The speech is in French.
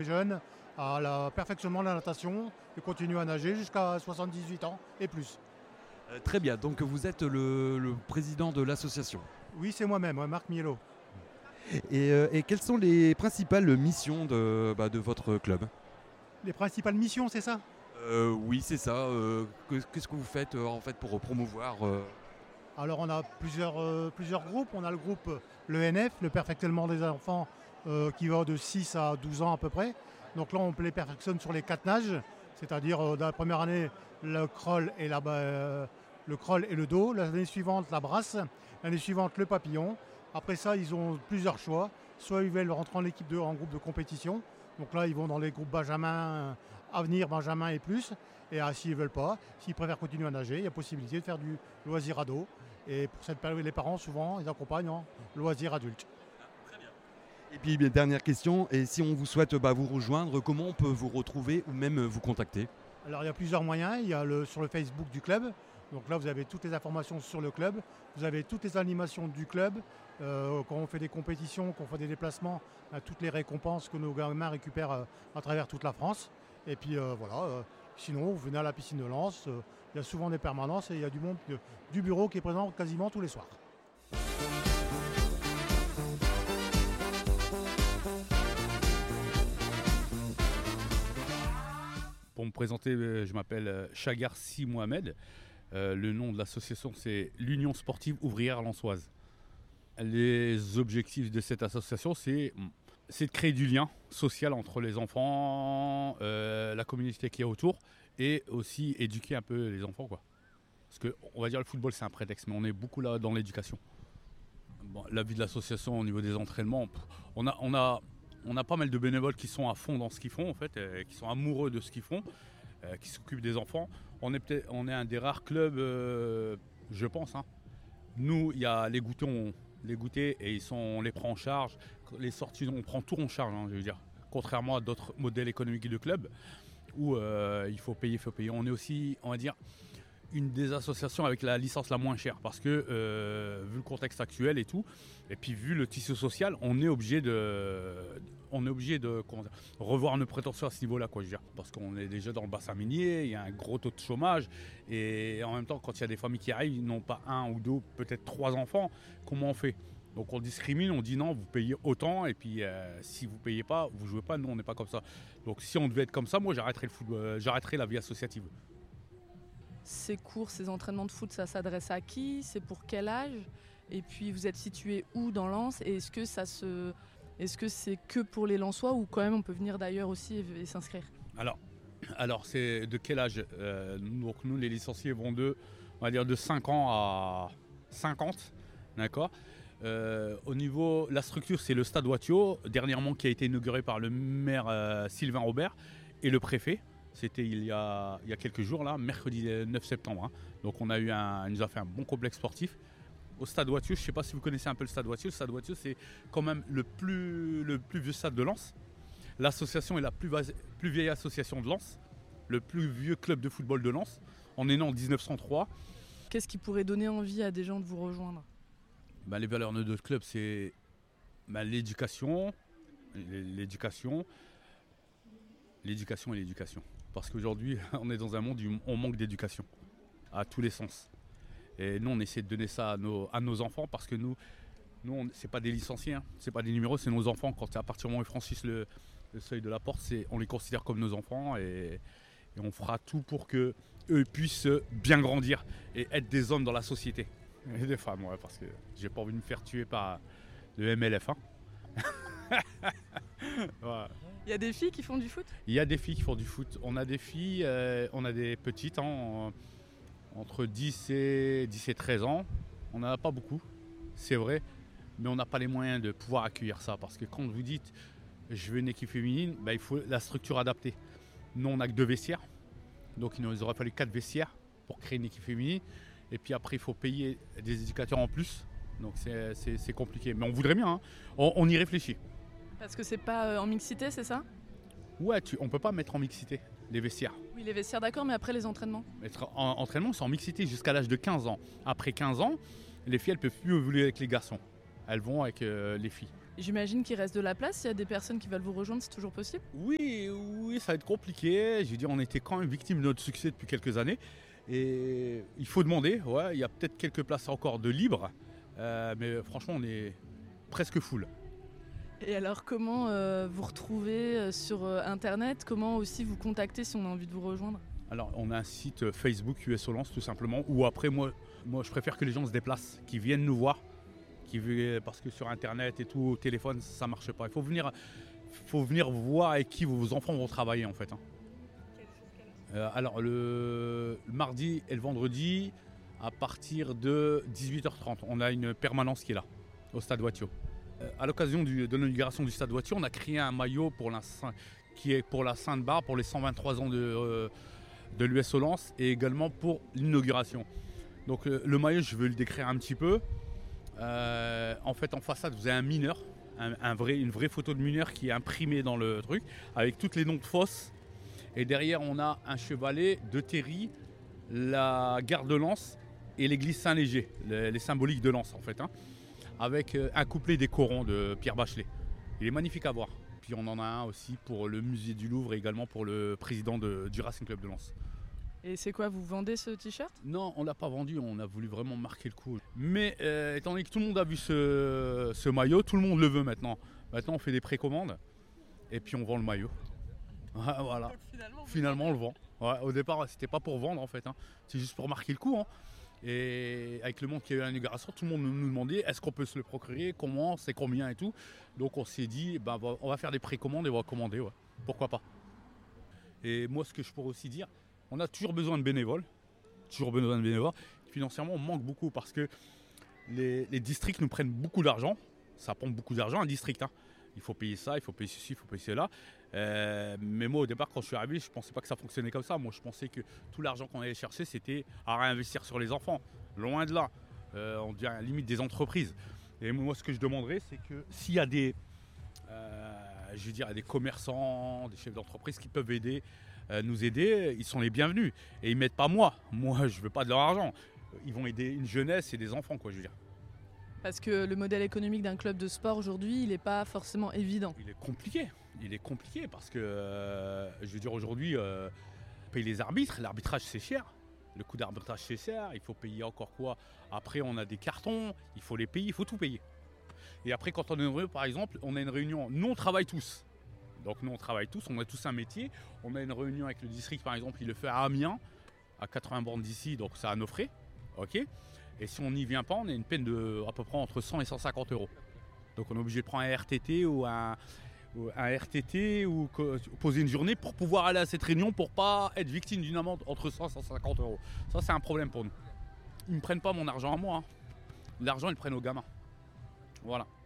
jeunes à le perfectionnement de la natation et continuent à nager jusqu'à 78 ans et plus. Très bien, donc vous êtes le président de l'association. Oui, c'est moi-même, Marc Mielo. Et quelles sont les principales missions de votre club ? Les principales missions, c'est ça ? Oui, c'est ça. Qu'est-ce que vous faites en fait pour promouvoir Alors on a plusieurs groupes. On a le groupe l'ENF, le perfectionnement des enfants, qui va de 6 à 12 ans à peu près. Donc là on les perfectionne sur les 4 nages, c'est-à-dire dans la première année le crawl et le dos, l'année suivante la brasse, l'année suivante le papillon. Après ça ils ont plusieurs choix, soit ils veulent rentrer en groupe de compétition, donc là ils vont dans les groupes Benjamin, Avenir, Benjamin et plus, et s'ils ne veulent pas, s'ils préfèrent continuer à nager, il y a possibilité de faire du loisir ado. Et pour cette période, les parents, souvent, ils accompagnent en loisirs adultes. Et puis, dernière question, et si on vous souhaite vous rejoindre, comment on peut vous retrouver ou même vous contacter ? Alors, il y a plusieurs moyens. Il y a sur le Facebook du club. Donc là, vous avez toutes les informations sur le club. Vous avez toutes les animations du club. Quand on fait des compétitions, quand on fait des déplacements, toutes les récompenses que nos gamins récupèrent à travers toute la France. Et puis, voilà. Sinon, vous venez à la piscine de Lens. Il y a souvent des permanences et il y a du monde du bureau qui est présent quasiment tous les soirs. Pour me présenter, je m'appelle Chagarsi Mohamed. Le nom de l'association, c'est l'Union sportive ouvrière lensoise. Les objectifs de cette association, c'est de créer du lien social entre les enfants, la communauté qui est autour, et aussi éduquer un peu les enfants, quoi. Parce qu'on va dire le football, c'est un prétexte, mais on est beaucoup là dans l'éducation. Bon, la vie de l'association au niveau des entraînements, on a pas mal de bénévoles qui sont à fond dans ce qu'ils font, en fait, qui sont amoureux de ce qu'ils font, qui s'occupent des enfants. On est un des rares clubs, je pense. Nous, il y a les goûters et on les prend en charge. Les sorties, on prend tout en charge, je veux dire. Contrairement à d'autres modèles économiques de clubs où il faut payer. On est aussi, on va dire, une des associations avec la licence la moins chère parce que vu le contexte actuel et tout, et puis vu le tissu social, on est obligé de revoir nos prétentions à ce niveau-là, quoi, je veux dire, parce qu'on est déjà dans le bassin minier, il y a un gros taux de chômage, et en même temps, quand il y a des familles qui arrivent, ils n'ont pas un ou deux, peut-être 3 enfants, comment on fait ? Donc on discrimine, on dit non, vous payez autant, et puis si vous ne payez pas, vous ne jouez pas, nous on n'est pas comme ça. Donc si on devait être comme ça, moi j'arrêterais le football, j'arrêterais la vie associative. Ces cours, ces entraînements de foot, ça s'adresse à qui ? C'est pour quel âge ? Et puis vous êtes situé où dans Lens ? Et est-ce que c'est que pour les Lensois ou quand même on peut venir d'ailleurs aussi et s'inscrire ? Alors c'est de quel âge ? Donc nous les licenciés vont de 5 ans à 50, d'accord ? Au niveau, la structure c'est le Stade Watio, dernièrement qui a été inauguré par le maire Sylvain Robert et le préfet. C'était il y a quelques jours, là, mercredi 9 septembre. Donc il nous a fait un bon complexe sportif. Au Stade Watio, je ne sais pas si vous connaissez un peu le Stade Watio. Le Stade Watio, c'est quand même le plus vieux stade de Lens. L'association est la plus vieille association de Lens, le plus vieux club de football de Lens. On est né en 1903. Qu'est-ce qui pourrait donner envie à des gens de vous rejoindre ? Les valeurs de notre club, c'est l'éducation et l'éducation. Parce qu'aujourd'hui, on est dans un monde où on manque d'éducation, à tous les sens. Et nous, on essaie de donner ça à nos enfants, parce que nous c'est pas des licenciés, c'est pas des numéros, c'est nos enfants. À partir du moment où ils franchissent le seuil de la porte, on les considère comme nos enfants, et on fera tout pour qu'eux puissent bien grandir et être des hommes dans la société. Et des femmes, ouais, parce que j'ai pas envie de me faire tuer par le MLF. Voilà. Il y a des filles qui font du foot ? Il y a des filles qui font du foot. On a des filles, on a des petites, entre 10 et 13 ans. On n'en a pas beaucoup, c'est vrai, mais on n'a pas les moyens de pouvoir accueillir ça. Parce que quand vous dites je veux une équipe féminine, il faut la structure adaptée. Nous, on n'a que 2 vestiaires, donc il nous aurait fallu 4 vestiaires pour créer une équipe féminine. Et puis après, il faut payer des éducateurs en plus. Donc c'est compliqué. Mais on voudrait bien, on y réfléchit. Parce que c'est pas en mixité, c'est ça ? Ouais, on peut pas mettre en mixité les vestiaires. Oui, les vestiaires, d'accord, mais après les entraînements ? Entraînement, c'est en mixité jusqu'à l'âge de 15 ans. Après 15 ans, les filles, elles peuvent plus évoluer avec les garçons. Elles vont avec les filles. J'imagine qu'il reste de la place. S'il y a des personnes qui veulent vous rejoindre, c'est toujours possible? Oui, oui, ça va être compliqué. Je veux dire, on était quand même victime de notre succès depuis quelques années. Et il faut demander, ouais, il y a peut-être quelques places encore de libres. Mais franchement, on est presque full. Et alors, comment vous retrouvez sur Internet? Comment aussi vous contacter si on a envie de vous rejoindre? Alors, on a un site Facebook USO Lens tout simplement, ou après, moi, je préfère que les gens se déplacent, qu'ils viennent nous voir, parce que sur Internet et tout, au téléphone, ça ne marche pas. Il faut venir voir avec qui vos enfants vont travailler en fait. Alors, le mardi et le vendredi, à partir de 18h30, on a une permanence qui est là, au Stade Wattiau. À l'occasion de l'inauguration du Stade Wattiau, on a créé un maillot qui est pour la Sainte-Barbe, pour les 123 ans de l'USO Lens et également pour l'inauguration. Donc le maillot, je vais le décrire un petit peu. En fait, en façade, vous avez un mineur, une vraie photo de mineur qui est imprimée dans le truc, avec toutes les noms de fosses. Et derrière, on a un chevalet de Terry, la gare de Lens et l'église Saint-Léger, les symboliques de Lens en fait. Avec un couplet des corons de Pierre Bachelet. Il est magnifique à voir. Puis on en a un aussi pour le musée du Louvre et également pour le président du Racing Club de Lens. Et c'est quoi, vous vendez ce t-shirt? Non, on ne l'a pas vendu, on a voulu vraiment marquer le coup. Mais étant donné que tout le monde a vu ce maillot, tout le monde le veut maintenant. Maintenant on fait des précommandes et puis on vend le maillot. Voilà. Finalement on le vend. Ouais, au départ c'était pas pour vendre en fait, c'est juste pour marquer le coup. Et avec le monde qui a eu l'inauguration, tout le monde nous demandait est-ce qu'on peut se le procurer, comment, c'est combien et tout. Donc on s'est dit on va faire des précommandes et on va commander, ouais. Pourquoi pas. Et moi ce que je pourrais aussi dire, on a toujours besoin de bénévoles. Financièrement on manque beaucoup parce que les districts nous prennent beaucoup d'argent. Ça prend beaucoup d'argent un district. Il faut payer ça, il faut payer ceci, il faut payer cela. Mais moi au départ quand je suis arrivé, je ne pensais pas que ça fonctionnait comme ça. Moi je pensais que tout l'argent qu'on allait chercher c'était à réinvestir sur les enfants. Loin de là, on devient limite des entreprises. Et moi ce que je demanderais c'est que s'il y a des commerçants, des chefs d'entreprise qui peuvent nous aider, ils sont les bienvenus. Et ils ne m'aident pas moi je ne veux pas de leur argent. Ils vont aider une jeunesse et des enfants je veux dire. Parce que le modèle économique d'un club de sport aujourd'hui, il n'est pas forcément évident. Il est compliqué parce que, je veux dire, aujourd'hui, payer les arbitres, l'arbitrage c'est cher. Le coût d'arbitrage c'est cher, il faut payer encore quoi. Après, on a des cartons, il faut les payer, il faut tout payer. Et après, quand on est heureux, par exemple, on a une réunion, nous on travaille tous. Donc nous on travaille tous, on a tous un métier. On a une réunion avec le district, par exemple, il le fait à Amiens, à 80 bornes d'ici, donc c'est à Nofré. Ok. Et si on n'y vient pas, on a une peine de à peu près entre 100 et 150 €. Donc on est obligé de prendre un RTT ou poser une journée pour pouvoir aller à cette réunion pour pas être victime d'une amende entre 100 et 150 €. Ça c'est un problème pour nous. Ils ne me prennent pas mon argent à moi. L'argent ils le prennent aux gamins. Voilà.